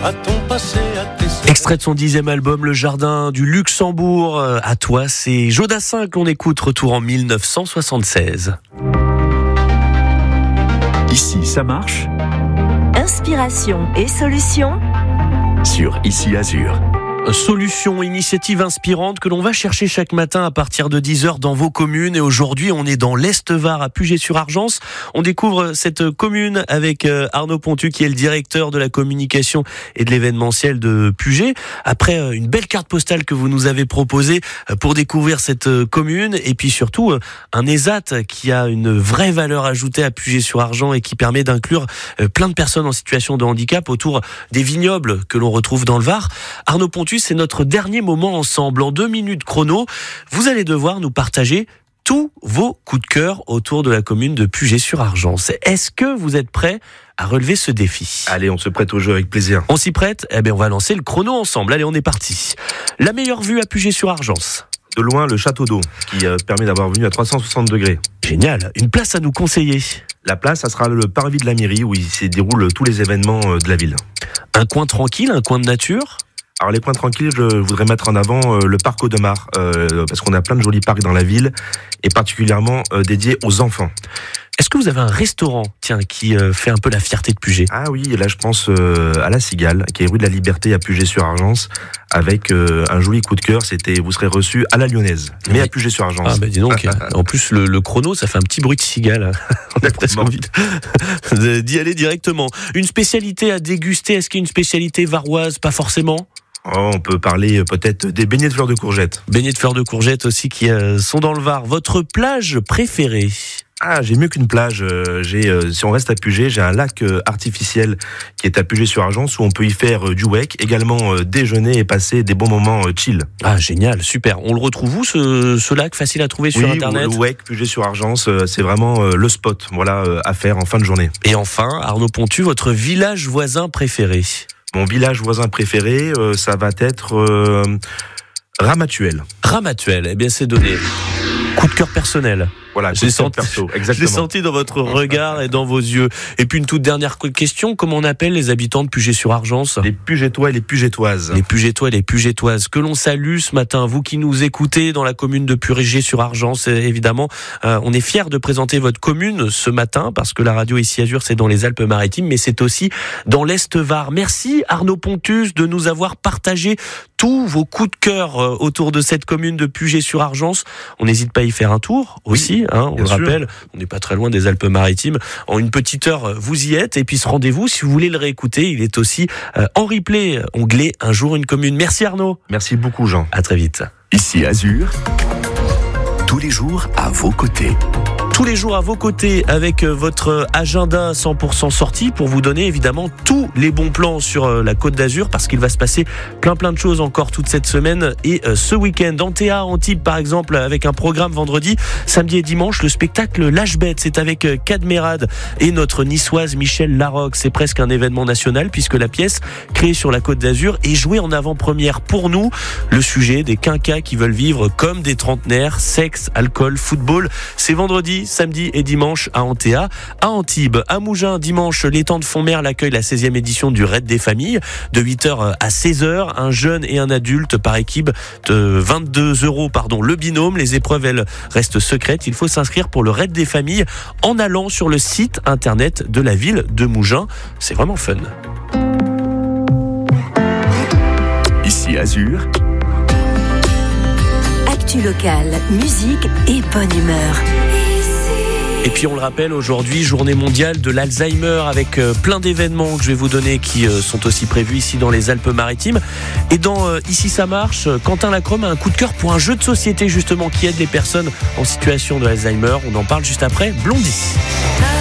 à ton passé, à tes souvenirs. Extrait de son 10e album, Le Jardin du Luxembourg. À toi, c'est Jodassin que l'on écoute, retour en 1976. Ici, ça marche Inspiration et solutions sur Ici Azur. Solution, initiative inspirante que l'on va chercher chaque matin à partir de 10h dans vos communes. Et aujourd'hui, on est dans l'Est-Var à Puget-sur-Argence. On découvre cette commune avec Arnaud Pontu, qui est le directeur de la communication et de l'événementiel de Puget. Après une belle carte postale que vous nous avez proposée pour découvrir cette commune, et puis surtout un ESAT qui a une vraie valeur ajoutée à Puget-sur-Argence et qui permet d'inclure plein de personnes en situation de handicap autour des vignobles que l'on retrouve dans le Var. Arnaud Pontu, c'est notre dernier moment ensemble. En 2 minutes chrono, vous allez devoir nous partager tous vos coups de cœur autour de la commune de Puget-sur-Argence. Est-ce que vous êtes prêts à relever ce défi ? Allez, on se prête au jeu avec plaisir. On s'y prête ? Eh bien, on va lancer le chrono ensemble. Allez, on est parti. La meilleure vue à Puget-sur-Argence ? De loin, le château d'eau, qui permet d'avoir vue à 360 degrés. Génial. Une place à nous conseiller ? La place, ça sera le parvis de la mairie, où il se déroulent tous les événements de la ville. Un coin tranquille, un coin de nature ? Alors les coins tranquilles, je voudrais mettre en avant le parc Audemars, parce qu'on a plein de jolis parcs dans la ville, et particulièrement dédiés aux enfants. Est-ce que vous avez un restaurant, qui fait un peu la fierté de Puget ? Ah oui, et là je pense à la Cigale, qui est rue de la Liberté à Puget-sur-Argence, avec un joli coup de cœur, vous serez reçu à la Lyonnaise, mais à Puget-sur-Argence. Ah bah dis donc, en plus le chrono, ça fait un petit bruit de cigale. On a presque envie d'y aller directement. Une spécialité à déguster, est-ce qu'il y a une spécialité varoise ? Pas forcément ? On peut parler peut-être des beignets de fleurs de courgettes. Beignets de fleurs de courgettes aussi qui sont dans le Var. Votre plage préférée ? Ah, j'ai mieux qu'une plage. Si on reste à Puget, j'ai un lac artificiel qui est à Puget-sur-Argence où on peut y faire du wake, également déjeuner et passer des bons moments chill. Ah, génial, super. On le retrouve où, ce lac, facile à trouver sur Internet ? Le wake Puget-sur-Argence, c'est vraiment le spot, à faire en fin de journée. Et enfin, Arnaud Pontu, votre village voisin préféré ? Mon village voisin préféré, ça va être Ramatuelle. Ramatuelle, eh bien c'est donné. Coup de cœur personnel. Voilà, je l'ai senti dans votre regard et dans vos yeux. Et puis une toute dernière question, comment on appelle les habitants de Puget-sur-Argence ? Les Pugetois et les Pugetoises. Les Pugetois et les Pugetoises, que l'on salue ce matin, vous qui nous écoutez dans la commune de Puget-sur-Argence, évidemment. On est fiers de présenter votre commune ce matin, parce que la radio Ici Azur, c'est dans les Alpes-Maritimes, mais c'est aussi dans l'Est-Var. Merci Arnaud Pontus de nous avoir partagé tous vos coups de cœur autour de cette commune de Puget-sur-Argence. On n'hésite pas à y faire un tour aussi. Oui. On le rappelle, on n'est pas très loin des Alpes-Maritimes. En une petite heure, vous y êtes. Et puis ce rendez-vous, si vous voulez le réécouter, il est aussi en replay, onglet Un jour une commune. Merci Arnaud. Merci beaucoup Jean. À très vite. Ici Azur, tous les jours à vos côtés. Tous les jours à vos côtés avec votre agenda 100% sorti pour vous donner évidemment tous les bons plans sur la Côte d'Azur, parce qu'il va se passer plein de choses encore toute cette semaine et ce week-end. Antea, Antibes par exemple, avec un programme vendredi, samedi et dimanche, le spectacle Lâche Bête, c'est avec Cadmerade et notre niçoise Michel Larocque. C'est presque un événement national puisque la pièce créée sur la Côte d'Azur est jouée en avant-première pour nous. Le sujet des quinquas qui veulent vivre comme des trentenaires, sexe, alcool, football. C'est vendredi, samedi et dimanche à Antea. À Antibes, à Mougins, dimanche, l'étang de Fontmerle accueille la 16e édition du Raid des familles. De 8h à 16h, un jeune et un adulte par équipe de 22 €, le binôme. Les épreuves, elles, restent secrètes. Il faut s'inscrire pour le Raid des familles en allant sur le site internet de la ville de Mougins. C'est vraiment fun. Ici Azur. Actu locale, musique et bonne humeur. Et puis on le rappelle, aujourd'hui, journée mondiale de l'Alzheimer, avec plein d'événements que je vais vous donner qui sont aussi prévus ici dans les Alpes-Maritimes. Et dans Ici ça marche, Quentin Lacromme a un coup de cœur pour un jeu de société justement qui aide les personnes en situation de Alzheimer. On en parle juste après Blondie.